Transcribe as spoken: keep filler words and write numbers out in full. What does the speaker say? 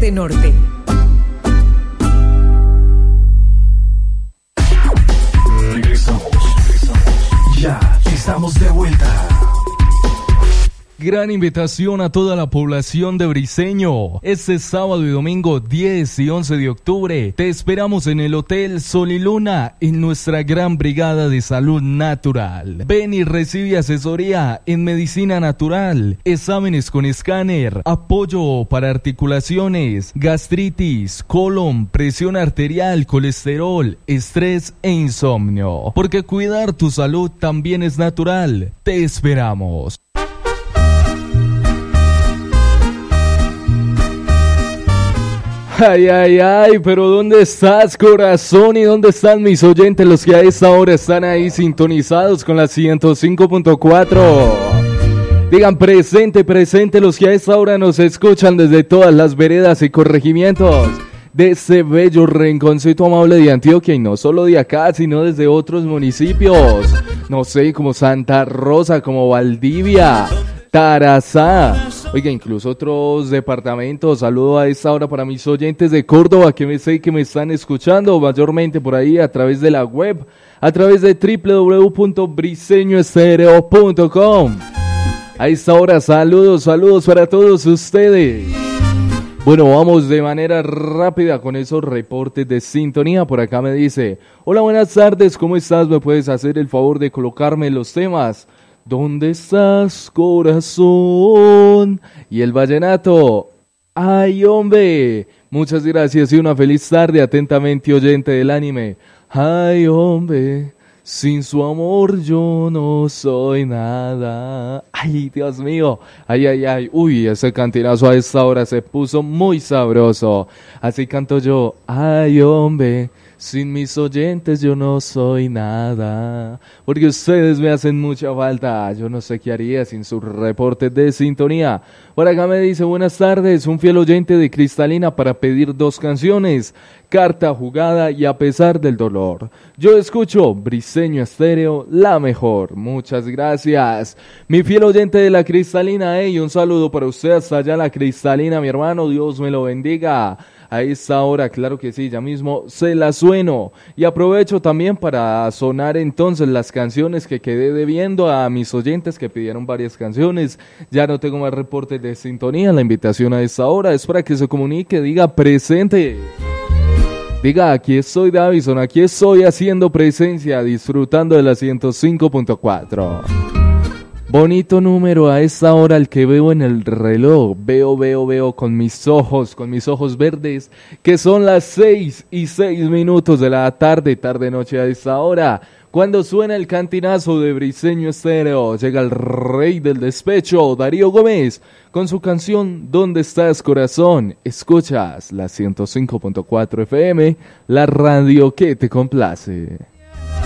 de Norte. Regresamos, regresamos. Ya estamos de vuelta. Gran invitación a toda la población de Briceño. Este sábado y domingo diez y once de octubre te esperamos en el Hotel Sol y Luna en nuestra gran brigada de salud natural. Ven y recibe asesoría en medicina natural, exámenes con escáner, apoyo para articulaciones, gastritis, colon, presión arterial, colesterol, estrés e insomnio. Porque cuidar tu salud también es natural. Te esperamos. Ay, ay, ay, pero ¿dónde estás, corazón? ¿Y dónde están mis oyentes, los que a esta hora están ahí sintonizados con la ciento cinco punto cuatro? Digan presente, presente los que a esta hora nos escuchan desde todas las veredas y corregimientos de este bello rinconcito amable de Antioquia, y no solo de acá, sino desde otros municipios, no sé, como Santa Rosa, como Valdivia, Tarazá, oiga, incluso otros departamentos. Saludo a esta hora para mis oyentes de Córdoba, que me sé que me están escuchando mayormente por ahí a través de la web, a través de doble u doble u doble u punto briseño estéreo punto com. A esta hora, saludos, saludos para todos ustedes. Bueno, vamos de manera rápida con esos reportes de sintonía. Por acá me dice: hola, buenas tardes, ¿cómo estás? ¿Me puedes hacer el favor de colocarme los temas? ¿Dónde estás, corazón? Y el vallenato. ¡Ay, hombre! Muchas gracias y una feliz tarde. Atentamente, oyente del anime. ¡Ay, hombre! Sin su amor yo no soy nada. ¡Ay, Dios mío! ¡Ay, ay, ay! Uy, ese cantinazo a esta hora se puso muy sabroso. Así canto yo. ¡Ay, hombre! Sin mis oyentes yo no soy nada, porque ustedes me hacen mucha falta. Yo no sé qué haría sin sus reportes de sintonía. Por acá me dice: buenas tardes, un fiel oyente de Cristalina para pedir dos canciones, Carta Jugada y A Pesar del Dolor. Yo escucho Briseño Estéreo, la mejor. Muchas gracias, mi fiel oyente de la Cristalina. Hey, un saludo para usted hasta allá la Cristalina, mi hermano, Dios me lo bendiga. A esta hora, claro que sí, ya mismo se la sueno. Y aprovecho también para sonar entonces las canciones que quedé debiendo a mis oyentes que pidieron varias canciones. Ya no tengo más reportes de sintonía. La invitación a esta hora es para que se comunique, diga presente. Diga: aquí estoy, Davison, aquí estoy haciendo presencia, disfrutando de la ciento cinco punto cuatro. Bonito número a esta hora el que veo en el reloj. Veo, veo, veo con mis ojos, con mis ojos verdes, que son las seis y seis minutos de la tarde, tarde noche a esta hora. Cuando suena el cantinazo de Briseño Estéreo, llega el rey del despecho, Darío Gómez, con su canción ¿Dónde estás, corazón? Escuchas la ciento cinco punto cuatro F M, la radio que te complace.